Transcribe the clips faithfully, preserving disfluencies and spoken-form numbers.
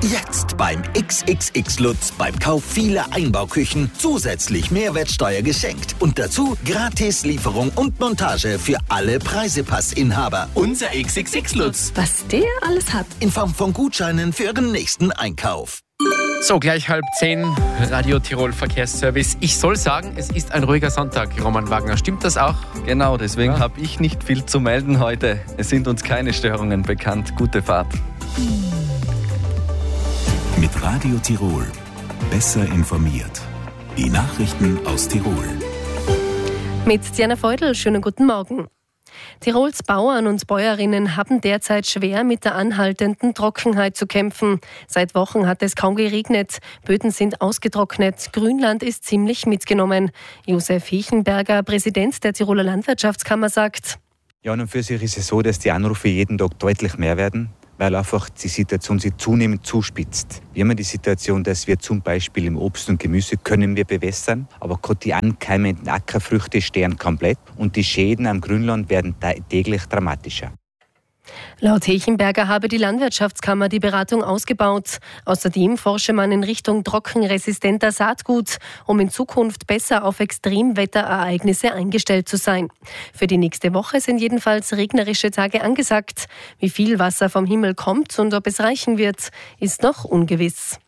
Jetzt beim X X X Lutz beim Kauf vieler Einbauküchen zusätzlich Mehrwertsteuer geschenkt. Und dazu gratis Lieferung und Montage für alle Preisepassinhaber. Unser X X X Lutz. Was der alles hat. In Form von Gutscheinen für Ihren nächsten Einkauf. So, gleich halb zehn, Radio Tirol Verkehrsservice. Ich soll sagen, es ist ein ruhiger Sonntag, Roman Wagner. Stimmt das auch? Genau, deswegen Ja. habe ich nicht viel zu melden heute. Es sind uns keine Störungen bekannt. Gute Fahrt. Mit Radio Tirol. Besser informiert. Die Nachrichten aus Tirol. Mit Diana Feudel, schönen guten Morgen. Tirols Bauern und Bäuerinnen haben derzeit schwer mit der anhaltenden Trockenheit zu kämpfen. Seit Wochen hat es kaum geregnet, Böden sind ausgetrocknet, Grünland ist ziemlich mitgenommen. Josef Hechenberger, Präsident der Tiroler Landwirtschaftskammer, sagt: Ja, und für sich ist es so, dass die Anrufe jeden Tag deutlich mehr werden, weil einfach die Situation sich zunehmend zuspitzt. Wir haben die Situation, dass wir zum Beispiel im Obst und Gemüse können wir bewässern, aber gerade die ankeimenden Ackerfrüchte sterben komplett und die Schäden am Grünland werden täglich dramatischer. Laut Hechenberger habe die Landwirtschaftskammer die Beratung ausgebaut. Außerdem forsche man in Richtung trockenresistenter Saatgut, um in Zukunft besser auf Extremwetterereignisse eingestellt zu sein. Für die nächste Woche sind jedenfalls regnerische Tage angesagt. Wie viel Wasser vom Himmel kommt und ob es reichen wird, ist noch ungewiss.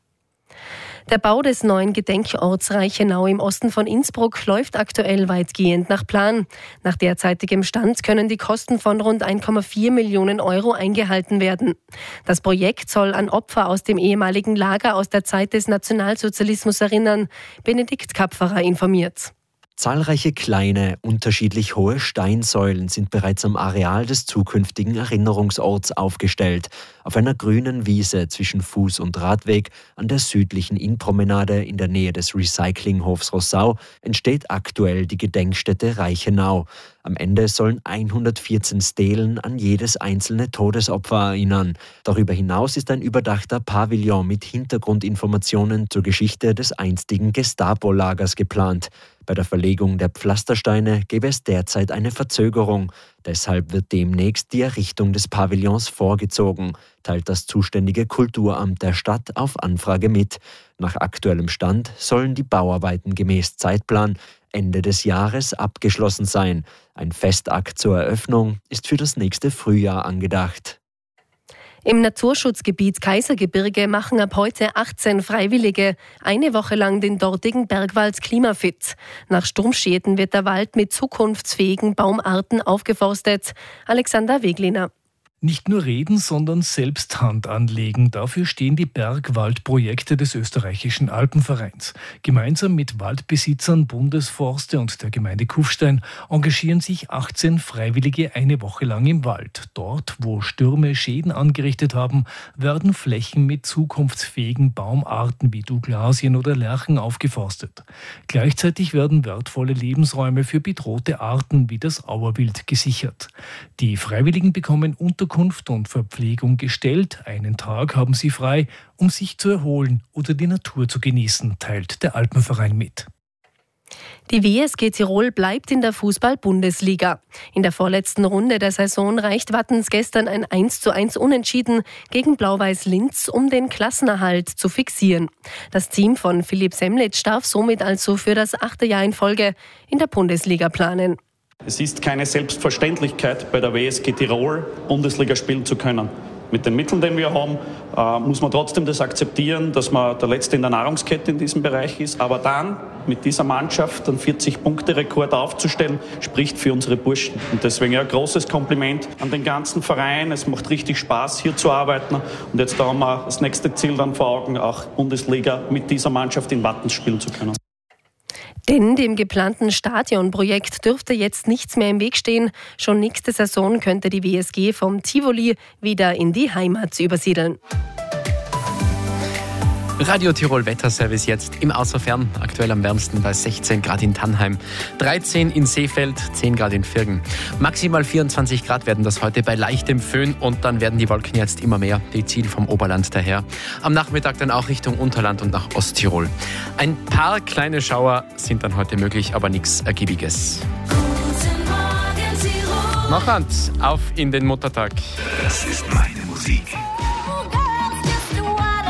Der Bau des neuen Gedenkorts Reichenau im Osten von Innsbruck läuft aktuell weitgehend nach Plan. Nach derzeitigem Stand können die Kosten von rund eins Komma vier Millionen Euro eingehalten werden. Das Projekt soll an Opfer aus dem ehemaligen Lager aus der Zeit des Nationalsozialismus erinnern. Benedikt Kapferer informiert. Zahlreiche kleine, unterschiedlich hohe Steinsäulen sind bereits am Areal des zukünftigen Erinnerungsorts aufgestellt. Auf einer grünen Wiese zwischen Fuß- und Radweg an der südlichen Innpromenade in der Nähe des Recyclinghofs Rossau entsteht aktuell die Gedenkstätte Reichenau. Am Ende sollen hundertvierzehn Stelen an jedes einzelne Todesopfer erinnern. Darüber hinaus ist ein überdachter Pavillon mit Hintergrundinformationen zur Geschichte des einstigen Gestapo-Lagers geplant. Bei der Verlegung der Pflastersteine gäbe es derzeit eine Verzögerung. Deshalb wird demnächst die Errichtung des Pavillons vorgezogen, teilt das zuständige Kulturamt der Stadt auf Anfrage mit. Nach aktuellem Stand sollen die Bauarbeiten gemäß Zeitplan Ende des Jahres abgeschlossen sein. Ein Festakt zur Eröffnung ist für das nächste Frühjahr angedacht. Im Naturschutzgebiet Kaisergebirge machen ab heute achtzehn Freiwillige eine Woche lang den dortigen Bergwald klimafit. Nach Sturmschäden wird der Wald mit zukunftsfähigen Baumarten aufgeforstet. Alexander Wegliner. Nicht nur reden, sondern selbst Hand anlegen. Dafür stehen die Bergwaldprojekte des österreichischen Alpenvereins. Gemeinsam mit Waldbesitzern, Bundesforste und der Gemeinde Kufstein engagieren sich achtzehn Freiwillige eine Woche lang im Wald. Dort, wo Stürme Schäden angerichtet haben, werden Flächen mit zukunftsfähigen Baumarten wie Douglasien oder Lärchen aufgeforstet. Gleichzeitig werden wertvolle Lebensräume für bedrohte Arten wie das Auerwild gesichert. Die Freiwilligen bekommen Unterkunft und Verpflegung gestellt. Einen Tag haben sie frei, um sich zu erholen oder die Natur zu genießen, teilt der Alpenverein mit. Die W S G Tirol bleibt in der Fußball-Bundesliga. In der vorletzten Runde der Saison reicht Wattens gestern ein eins zu eins Unentschieden gegen Blau-Weiß Linz, um den Klassenerhalt zu fixieren. Das Team von Philipp Semlitsch darf somit also für das achte Jahr in Folge in der Bundesliga planen. Es ist keine Selbstverständlichkeit, bei der W S G Tirol Bundesliga spielen zu können. Mit den Mitteln, die wir haben, äh, muss man trotzdem das akzeptieren, dass man der Letzte in der Nahrungskette in diesem Bereich ist. Aber dann mit dieser Mannschaft einen vierzig-Punkte-Rekord aufzustellen, spricht für unsere Burschen. Und deswegen ein großes Kompliment an den ganzen Verein. Es macht richtig Spaß, hier zu arbeiten. Und jetzt da haben wir das nächste Ziel dann vor Augen, auch Bundesliga mit dieser Mannschaft in Wattens spielen zu können. Denn dem geplanten Stadionprojekt dürfte jetzt nichts mehr im Weg stehen. Schon nächste Saison könnte die W S G vom Tivoli wieder in die Heimat übersiedeln. Radio Tirol Wetterservice jetzt im Außerfern. Aktuell am wärmsten bei sechzehn Grad in Tannheim, dreizehn in Seefeld, zehn Grad in Virgen. Maximal vierundzwanzig Grad werden das heute bei leichtem Föhn und dann werden die Wolken jetzt immer mehr. Die ziehen vom Oberland daher. Am Nachmittag dann auch Richtung Unterland und nach Osttirol. Ein paar kleine Schauer sind dann heute möglich, aber nichts Ergiebiges. Guten Morgen, Tirol. Noch eins auf in den Muttertag. Das ist meine Musik. Oh, girls, just what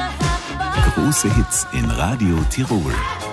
Große Hits in Radio Tirol.